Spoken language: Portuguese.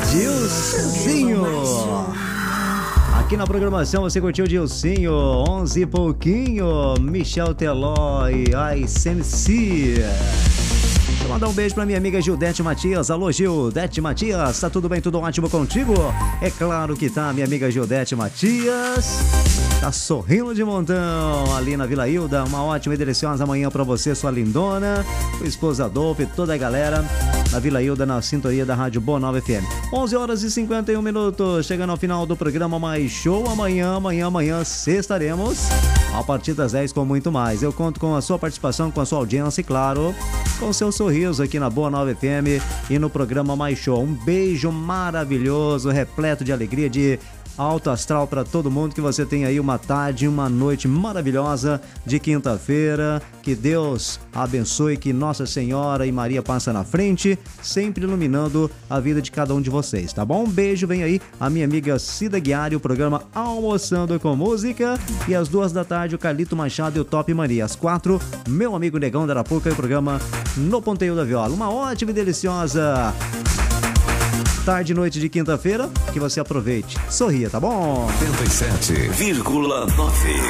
Dilcinho. Aqui na programação você curtiu Dilcinho, 11 e pouquinho, Michel Teló e ICMC. Deixa eu mandar um beijo pra minha amiga Gildete Matias. Alô, Gildete Matias, tá tudo bem, tudo ótimo contigo? É claro que tá, minha amiga Gildete Matias. Tá sorrindo de montão ali na Vila Hilda. Uma ótima e deliciosa manhã pra você, sua lindona, o esposo Adolfo e toda a galera na Vila Hilda, na sintonia da Rádio Boa Nova FM. 11 horas e 51 minutos, chegando ao final do programa Mais Show. Amanhã, sextaremos a partir das 10 com muito mais. Eu conto com a sua participação, com a sua audiência e, claro, com o seu sorriso aqui na Boa Nova FM e no programa Mais Show. Um beijo maravilhoso, repleto de alegria, de alto astral para todo mundo, que você tenha aí uma tarde, uma noite maravilhosa de quinta-feira, que Deus abençoe, que Nossa Senhora e Maria passa na frente, sempre iluminando a vida de cada um de vocês, tá bom? Um beijo, vem aí a minha amiga Cida Guiari, o programa Almoçando com Música, e às 2 da tarde o Carlito Machado e o Top Mania, às 4, meu amigo Negão da Arapuca e o programa No Ponteio da Viola. Uma ótima e deliciosa tarde e noite de quinta-feira, que você aproveite. Sorria, tá bom? 87,9